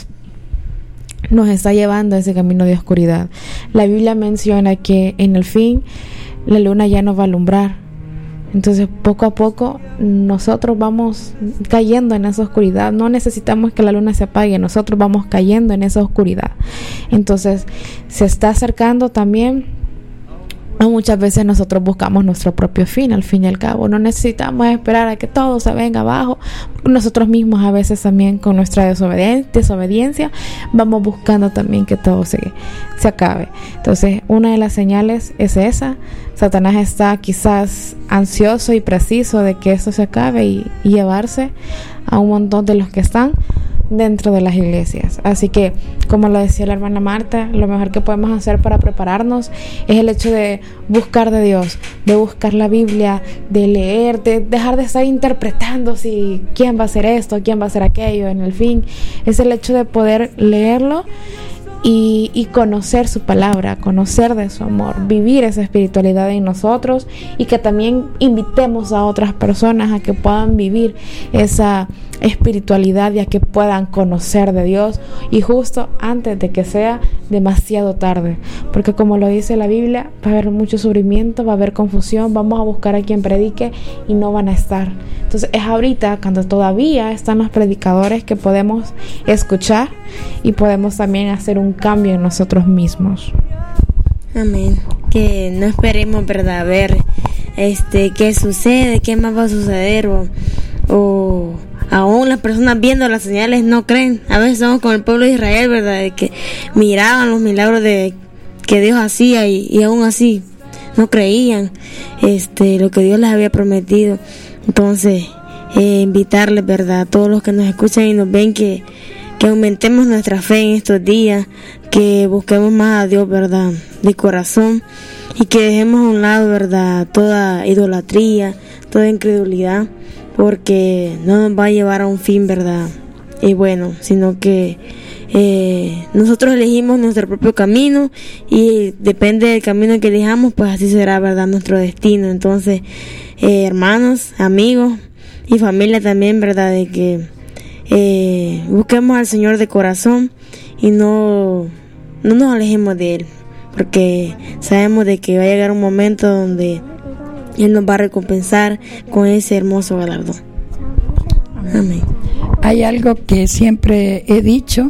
nos está llevando a ese camino de oscuridad. La Biblia menciona que en el fin la luna ya no va a alumbrar. Entonces, poco a poco nosotros vamos cayendo en esa oscuridad. No necesitamos que la luna se apague, nosotros vamos cayendo en esa oscuridad. Entonces, se está acercando también. Muchas veces nosotros buscamos nuestro propio fin, al fin y al cabo. No necesitamos esperar a que todo se venga abajo. Nosotros mismos a veces también con nuestra desobediencia, desobediencia vamos buscando también que todo se, se acabe. Entonces, una de las señales es esa. Satanás está quizás ansioso y preciso de que esto se acabe y, y llevarse a un montón de los que están dentro de las iglesias. Así que, como lo decía la hermana Marta, lo mejor que podemos hacer para prepararnos es el hecho de buscar de Dios, de buscar la Biblia, de leer, de dejar de estar interpretando si quién va a hacer esto, quién va a hacer aquello. En el fin, es el hecho de poder leerlo y, y conocer su palabra, conocer de su amor, vivir esa espiritualidad en nosotros, y que también invitemos a otras personas a que puedan vivir esa espiritualidad y a que puedan conocer de Dios, y justo antes de que sea demasiado tarde, porque como lo dice la Biblia, va a haber mucho sufrimiento, va a haber confusión, vamos a buscar a quien predique y no van a estar. Entonces es ahorita cuando todavía están los predicadores que podemos escuchar y podemos también hacer un cambio en nosotros mismos.
Amén. Que no esperemos, ¿verdad?, a ver este qué sucede, qué más va a suceder, o, o aún las personas viendo las señales no creen. A veces somos como el pueblo de Israel, ¿verdad?, de que miraban los milagros de que Dios hacía y, y aún así no creían este lo que Dios les había prometido. Entonces, eh, invitarles, ¿verdad?, a todos los que nos escuchan y nos ven, que, que aumentemos nuestra fe en estos días, que busquemos más a Dios, ¿verdad?, de corazón, y que dejemos a un lado, ¿verdad?, toda idolatría, toda incredulidad, porque no nos va a llevar a un fin, ¿verdad?, y bueno, sino que eh, nosotros elegimos nuestro propio camino, y depende del camino que elijamos, pues así será, ¿verdad?, nuestro destino. Entonces, eh, hermanos, amigos y familia también, ¿verdad?, de que eh, busquemos al Señor de corazón y no, no nos alejemos de Él, porque sabemos de que va a llegar un momento donde Él nos va a recompensar con ese hermoso galardón. Amén.
Hay algo que siempre he dicho,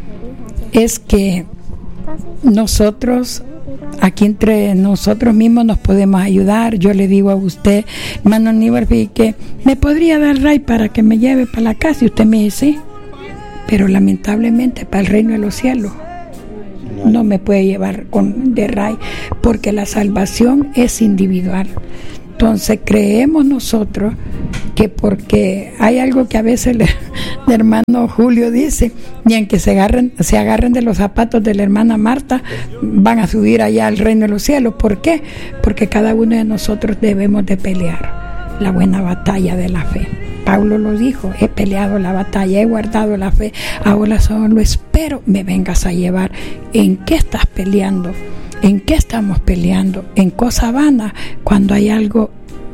es que nosotros, aquí entre nosotros mismos nos podemos ayudar. Yo le digo a usted, hermano Aníbal, que me podría dar ray para que me lleve para la casa, y usted me dice sí, pero lamentablemente para el reino de los cielos no me puede llevar con de ray, porque la salvación es individual. Entonces creemos nosotros que porque hay algo que a veces el, el hermano Julio dice, ni aunque se agarren, se agarren de los zapatos de la hermana Marta, van a subir allá al reino de los cielos. ¿Por qué? Porque cada uno de nosotros debemos de pelear la buena batalla de la fe. Pablo lo dijo, he peleado la batalla, he guardado la fe, ahora solo espero me vengas a llevar. ¿En qué estás peleando? ¿En qué estamos peleando? En cosas vanas, cuando hay algo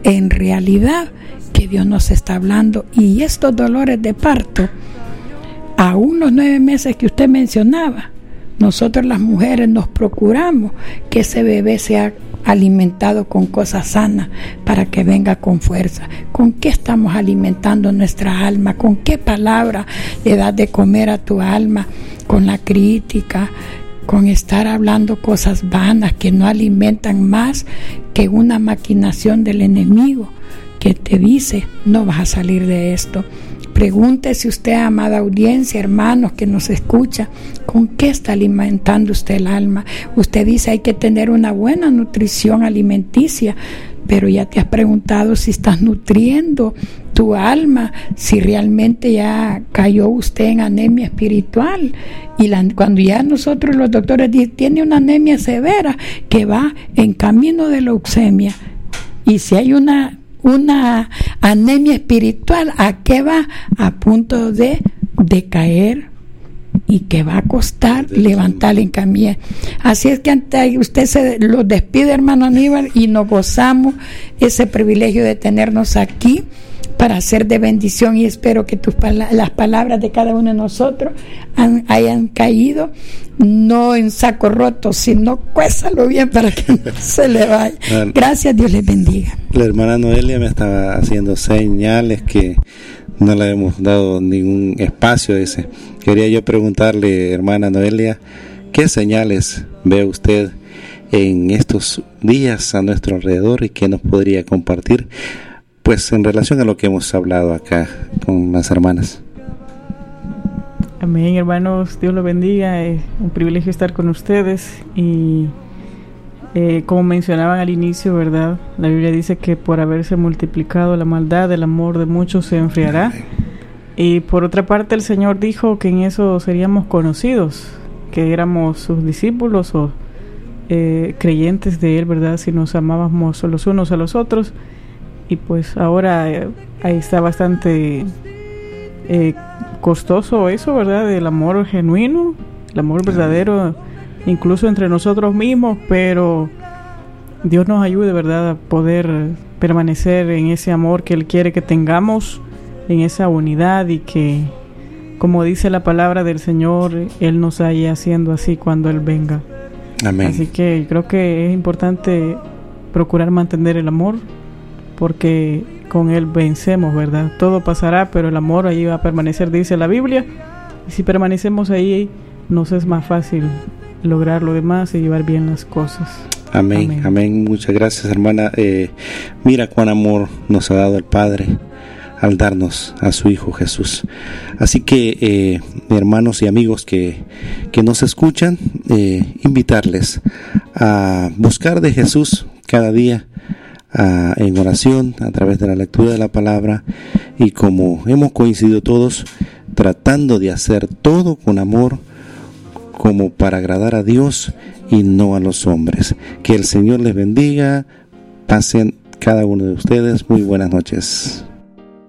en realidad que Dios nos está hablando. Y estos dolores de parto, a unos nueve meses que usted mencionaba, nosotros las mujeres nos procuramos que ese bebé sea alimentado con cosas sanas para que venga con fuerza. ¿Con qué estamos alimentando nuestra alma? ¿Con qué palabra le das de comer a tu alma? Con la crítica, con estar hablando cosas vanas que no alimentan más que una maquinación del enemigo que te dice: no vas a salir de esto. Pregúntese usted, amada audiencia, hermanos que nos escucha, ¿con qué está alimentando usted el alma? Usted dice hay que tener una buena nutrición alimenticia, pero ya te has preguntado si estás nutriendo tu alma, si realmente ya cayó usted en anemia espiritual. Y la, cuando ya nosotros los doctores dicen tiene una anemia severa que va en camino de leucemia, y si hay una una anemia espiritual, ¿a qué va? A punto de decaer y que va a costar levantar en camilla. Así es que ante usted se lo despide, hermano Aníbal, y nos gozamos ese privilegio de tenernos aquí para ser de bendición, y espero que tus pala- las palabras de cada uno de nosotros han, hayan caído no en saco roto, sino cuésalo bien para que no se le vaya. Gracias, Dios les bendiga.
La hermana Noelia me estaba haciendo señales que no le hemos dado ningún espacio. Dice, quería yo preguntarle, hermana Noelia, ¿qué señales ve usted en estos días a nuestro alrededor y qué nos podría compartir? Pues en relación a lo que hemos hablado acá con las hermanas.
Amén, hermanos, Dios los bendiga. Es un privilegio estar con ustedes. Y eh, como mencionaban al inicio, ¿verdad? La Biblia dice que por haberse multiplicado la maldad, el amor de muchos se enfriará. Y por otra parte, el Señor dijo que en eso seríamos conocidos, que éramos sus discípulos o eh, creyentes de Él, ¿verdad? Si nos amábamos los unos a los otros. Y pues ahora eh, ahí está bastante eh, costoso eso, ¿verdad? El amor genuino, el amor verdadero, incluso entre nosotros mismos, pero Dios nos ayude, ¿verdad? A poder permanecer en ese amor que Él quiere que tengamos, en esa unidad, y que, como dice la palabra del Señor, Él nos haya haciendo así cuando Él venga.
Amén.
Así que creo que es importante procurar mantener el amor, porque con Él vencemos, ¿verdad? Todo pasará, pero el amor ahí va a permanecer, dice la Biblia. Y si permanecemos ahí, nos es más fácil lograr lo demás y llevar bien las cosas.
Amén, amén. amén. Muchas gracias, hermana. Eh, mira cuán amor nos ha dado el Padre al darnos a su Hijo Jesús. Así que, eh, hermanos y amigos que, que nos escuchan, eh, invitarles a buscar de Jesús cada día, Uh, en oración, a través de la lectura de la palabra, y como hemos coincidido todos, tratando de hacer todo con amor, como para agradar a Dios y no a los hombres. Que el Señor les bendiga. Pasen cada uno de ustedes muy buenas noches.